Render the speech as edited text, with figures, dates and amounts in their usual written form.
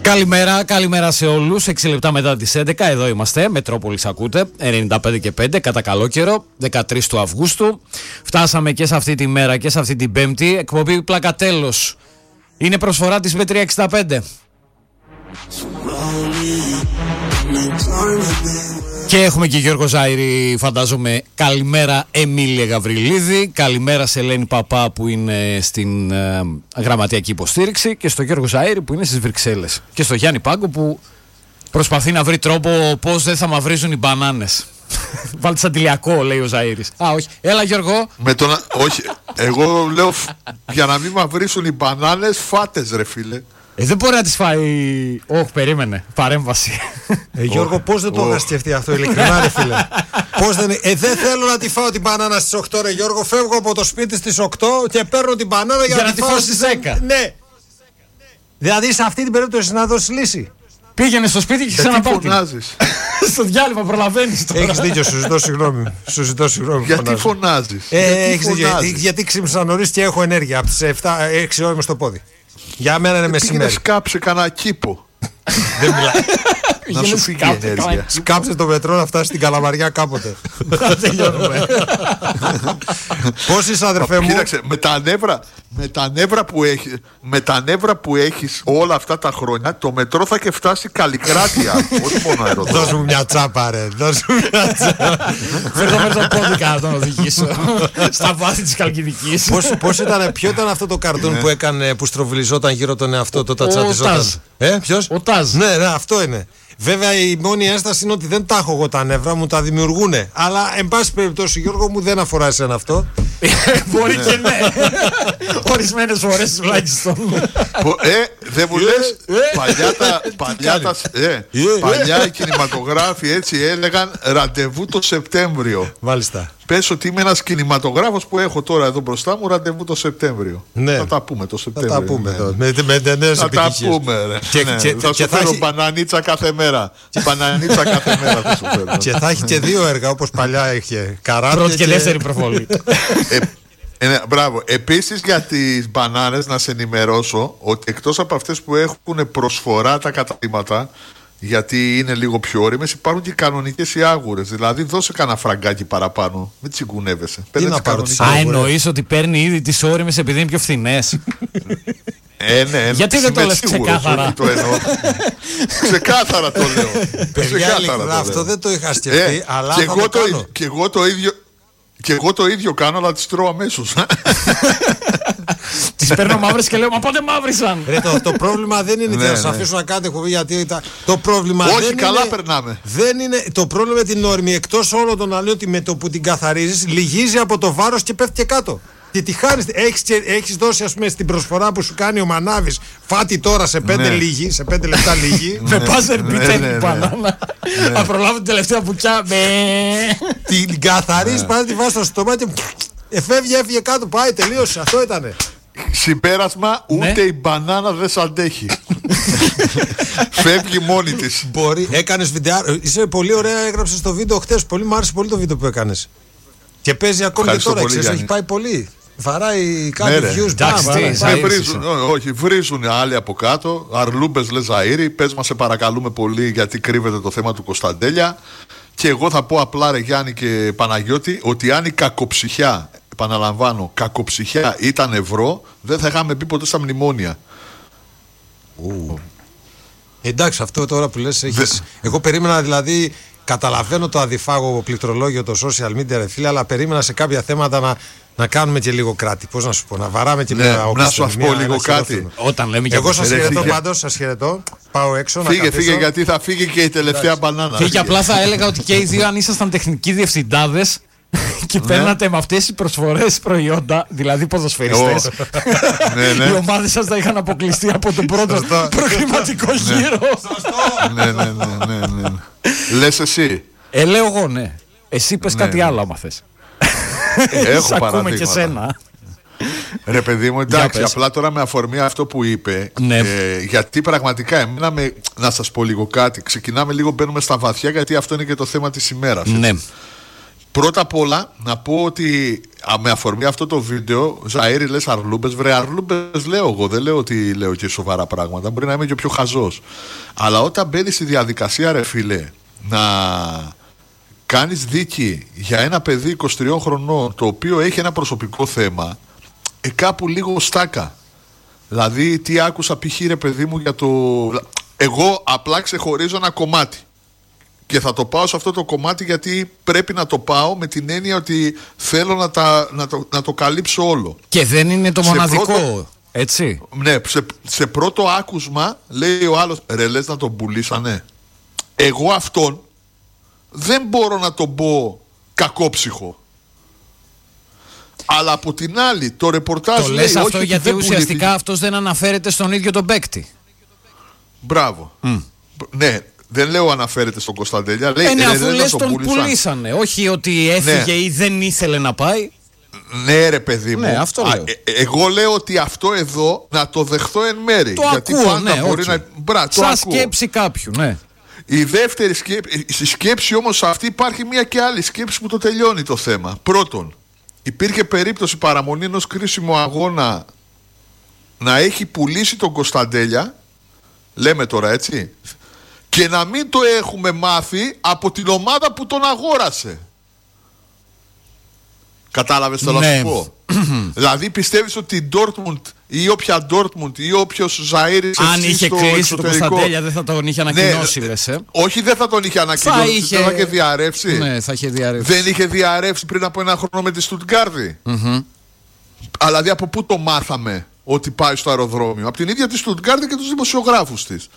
Καλημέρα σε όλους. 6 λεπτά μετά τις 11, εδώ είμαστε. Μετρόπολης ακούτε, 95 και 5, κατά καλό καιρό, 13 του Αυγούστου. Φτάσαμε και σε αυτή τη μέρα και σε αυτή την Πέμπτη. Εκπομπή πλάκα τέλος. Είναι προσφορά της B365. Και έχουμε και Γιώργο Ζάιρη, φαντάζομαι. Καλημέρα Εμίλια Γαβριλίδη. Καλημέρα σε Ελένη Παπά που είναι στην γραμματιακή υποστήριξη. Και στο Γιώργο Ζάιρη που είναι στις Βρυξέλλες. Και στο Γιάννη Πάγκο που προσπαθεί να βρει τρόπο πώς δεν θα μαυρίζουν οι μπανάνες. Βάλτε σαντιλιακό, λέει ο Ζαΐρης. Όχι. Έλα Γιώργο. Όχι. Εγώ λέω για να μην μαυρίσουν οι μπανάνες, φάτες ρε φίλε. Δεν μπορεί να τις φάει. Όχι, περίμενε. Παρέμβαση. Γιώργο, πώς δεν το είχα σκεφτεί αυτό, ειλικρινά, ρε φίλε. Πώς δεν. Δεν θέλω να τη φάω την μπανάνα στις 8, ρε Γιώργο. Φεύγω από το σπίτι στις 8 και παίρνω την μπανάνα για να τη φάω στις 10. Ναι. Δηλαδή σε αυτή την περίπτωση να δώσει λύση. Πήγαινε στο σπίτι και ξαναπάω. Γιατί φωνάζεις? Στο διάλειμμα προλαβαίνεις τώρα. Έχεις δίκιο, σου ζητώ συγγνώμη. Γιατί φωνάζεις? Έχεις δίκιο. Γιατί ξύπνησα νωρίς και έχω ενέργεια. Από τις 6 ώρες στο πόδι. Για μένα είναι μεσημέρι. Πήγαινε σκάψε κανένα κήπο. Δεν μιλάει. Να σου φύγει η ενέργεια. Σκάψε το μετρό να φτάσει στην Καλαμαριά κάποτε. Πώς είσαι αδερφέ μου? Κοίταξε, με τα νεύρα που έχεις όλα αυτά τα χρόνια, το μετρό θα και φτάσει Καλλικράτεια. Όχι μόνο αεροδρόμιο. Δώσ' μου μια τσάπα ρε. Φέρνω με το πόδικα να τον οδηγήσω στα βάθη της Χαλκιδικής. Ποιο ήταν αυτό το καρτούν που έκανε, που στροβιλιζόταν γύρω τον εαυτό, το τατσάτιζόταν? Ποιος? Ο Τάζ. Ναι, αυτό είναι. Βέβαια η μόνη ένσταση είναι ότι δεν τα έχω εγώ τα νεύρα, μου τα δημιουργούνε. Αλλά εν πάση περιπτώσει, Γιώργο μου, δεν αφορά εσένα αυτό. Μπορεί και ναι. Ορισμένες φορές τουλάχιστον. Δεν μου λες, παλιά οι κινηματογράφοι έτσι έλεγαν ραντεβού το Σεπτέμβριο. Μάλιστα. Πες ότι είμαι ένας κινηματογράφος που έχω τώρα εδώ μπροστά μου ραντεβού το Σεπτέμβριο. Ναι. Θα τα πούμε το Σεπτέμβριο. Θα τα πούμε τώρα. Με νέες θα τα επιτυχίες. πούμε ρε. Θα σου φέρω μπανανίτσα κάθε μέρα. Μπανανίτσα κάθε μέρα θα σου φέρω. Και θα έχει και 2 έργα όπως παλιά είχε. Καράβια. Πρώτη και δεύτερη προβολή. Μπράβο. Επίσης για τις μπανάνες να σε ενημερώσω ότι εκτός από αυτές που έχουν προσφορά τα καταστήματα, γιατί είναι λίγο πιο όριμες, υπάρχουν και κανονικές οι άγουρες. Δηλαδή δώσε κανένα φραγκάκι παραπάνω. Μην τσιγκουνεύεσαι. Τι να πάρω? Εννοείς ότι παίρνει ήδη τις όριμες επειδή είναι πιο φθηνές? Ναι. Γιατί δεν το λες ξεκάθαρα? Ξεκάθαρα το λέω. Παιδιά, αυτό δεν το είχα σκεφτεί, αλλά θα το κάνω. Και εγώ το ίδιο κάνω, αλλά τις τρώω αμέσως. Τις παίρνω μαύρες και λέω μα πότε μαύρισαν? Το πρόβλημα δεν είναι να σας αφήσω να κάνετε εκπομπή, γιατί το πρόβλημα όχι, καλά περνάμε. Δεν είναι το πρόβλημα με την όρμη, εκτός όλων των άλλων, ότι με το που την καθαρίζεις λυγίζει από το βάρος και πέφτει και κάτω. Και τη χάρη, έχεις δώσει ας πούμε στην προσφορά που σου κάνει ο Μανάβης, φάτη τώρα σε 5 λίγη, σε 5 λεπτά λίγη. Με πάζερ πίτα μπανάνα. Να προλάβω την τελευταία πουκιά. Την καθαρίζεις, πας τη βάζεις στο στόμα και έφυγε κάτω, πάει, τελείωσε, αυτό ήτανε. Συμπέρασμα, ούτε η μπανάνα δεν σ' αντέχει. Φεύγει μόνη της. Μπορεί, έκανες βιντεά, είσαι πολύ ωραία, έγραψες το βίντεο χτες, μου άρεσε πολύ το βίντεο που έκανες. Και παίζει ακόμη και τώρα, ξέρεις, έχει πάει πολύ. Βαράει κάτι views. Όχι, βρίζουν άλλοι από κάτω. Αρλούμπες λες Ζαΐρη, πες μας σε παρακαλούμε πολύ γιατί κρύβεται το θέμα του Κωνσταντέλια. Και εγώ θα πω απλά ρε Γιάννη και Παναγιώτη, ότι αν η κακοψυχιά, επαναλαμβάνω, κακοψυχιά ήταν ευρώ, δεν θα είχαμε μπει ποτέ στα μνημόνια. Εντάξει, αυτό τώρα που λες έχεις. Εγώ περίμενα δηλαδή. Καταλαβαίνω το αδιφάγο πληκτρολόγιο, το social media, ρε φίλε, αλλά περίμενα σε κάποια θέματα να κάνουμε και λίγο κράτη. Πώς να σου πω, να βαράμε και μια να σου πω λίγο κάτι. Όταν λέμε και εγώ σας χαιρετώ πάντως, σας χαιρετώ. Πάω έξω. Φύγε, γιατί θα φύγει και η τελευταία μπανάνα. Φύγε, απλά θα έλεγα ότι και οι δύο, αν ήσασταν τεχνικοί διευθυντάδες και παίρνατε με αυτές τις προσφορές προϊόντα, δηλαδή ποδοσφαιριστές, οι ομάδες σας θα είχαν αποκλειστεί από τον πρώτο προκριματικό γύρο. Ναι. Λες εσύ? Λέω εγώ, ναι. Εσύ πες κάτι άλλο άμα θες. Έχω ακούμε και σένα. Ρε παιδί μου, εντάξει, απλά τώρα με αφορμή αυτό που είπε, γιατί πραγματικά εμένα να σας πω λίγο κάτι, ξεκινάμε λίγο, μπαίνουμε στα βαθιά, γιατί αυτό είναι και το θέμα της ημέρας. Ναι. Πρώτα απ' όλα να πω ότι με αφορμή αυτό το βίντεο, Ζαΐρη λες Αρλούμπες, βρε Αρλούμπες λέω εγώ, δεν λέω ότι λέω και σοβαρά πράγματα, μπορεί να είμαι και πιο χαζός. Αλλά όταν μπαίνεις στη διαδικασία, ρε φίλε, να κάνεις δίκη για ένα παιδί 23 χρονών το οποίο έχει ένα προσωπικό θέμα, κάπου λίγο στάκα. Δηλαδή τι άκουσα π.χ. ρε παιδί μου για το... Εγώ απλά ξεχωρίζω ένα κομμάτι και θα το πάω σε αυτό το κομμάτι γιατί πρέπει να το πάω με την έννοια ότι θέλω να το καλύψω όλο. Και δεν είναι το μοναδικό, έτσι. Ναι, σε πρώτο άκουσμα λέει ο άλλος, ρε λες να τον πουλήσανε. Εγώ αυτόν δεν μπορώ να τον πω κακόψυχο. Αλλά από την άλλη το ρεπορτάζ το λέει λες αυτό όχι, γιατί ουσιαστικά αυτός δεν αναφέρεται στον ίδιο τον παίκτη. Μπράβο. Ναι, δεν λέω αναφέρεται στον Κωνσταντέλια. Λέει, ναι, αφού λες τον πουλήσανε. Όχι ότι έφυγε ή δεν ήθελε να πάει. Ναι ρε παιδί μου, ναι, αυτό λέω. Εγώ λέω ότι αυτό εδώ να το δεχθώ εν μέρη. Το γιατί ακούω, πάντα ναι, μπορεί να... Σαν σκέψη κάποιου, ναι. Η δεύτερη σκέψη, στη σκέψη όμως αυτή υπάρχει μια και άλλη σκέψη που το τελειώνει το θέμα. Πρώτον, υπήρχε περίπτωση παραμονή ενός κρίσιμου αγώνα να έχει πουλήσει τον Κωνσταντέλια, λέμε τώρα έτσι, και να μην το έχουμε μάθει από την ομάδα που τον αγόρασε. Κατάλαβες το να σου πω. Δηλαδή πιστεύεις ότι η Dortmund ή όποια Dortmund ή όποιος Ζαΐρης αν είχε κλείσει τον Κωνσταντέλια δεν θα τον είχε ανακοινώσει, λες, Όχι, δεν θα τον είχε ανακοινώσει. Δεν θα είχε διαρρεύσει. Ναι, θα είχε διαρρεύσει. Δεν είχε διαρρεύσει πριν από ένα χρόνο με τη Στουτγκάρδη. Αλλά δηλαδή από πού το μάθαμε ότι πάει στο αεροδρόμιο? Από την ίδια τη Στουτγκάρδη και τους δημοσιογράφους της.